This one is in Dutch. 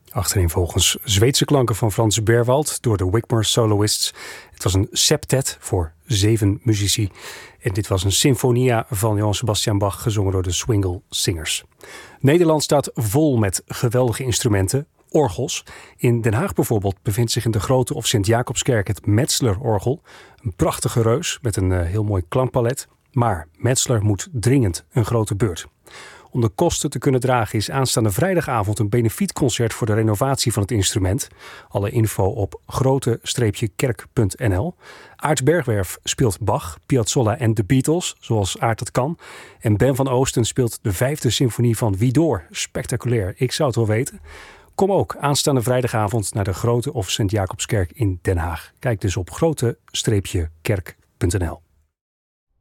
Achterin volgens Zweedse klanken van Frans Berwald door de Wigmore Soloists. Het was een septet voor 7 muzici. En dit was een sinfonia van Johann Sebastian Bach, gezongen door de Swingle Singers. Nederland staat vol met geweldige instrumenten, orgels. In Den Haag bijvoorbeeld bevindt zich in de Grote of Sint-Jacobskerk het Metzler-orgel. Een prachtige reus met een heel mooi klankpalet. Maar Metzler moet dringend een grote beurt. Om de kosten te kunnen dragen is aanstaande vrijdagavond een benefietconcert voor de renovatie van het instrument. Alle info op grote-kerk.nl. Aart Bergwerf speelt Bach, Piazzolla en de Beatles, zoals Aart dat kan. En Ben van Oosten speelt de 5e symfonie van Wie Door. Spectaculair, ik zou het wel weten. Kom ook aanstaande vrijdagavond naar de Grote of Sint-Jacobskerk in Den Haag. Kijk dus op grote-kerk.nl.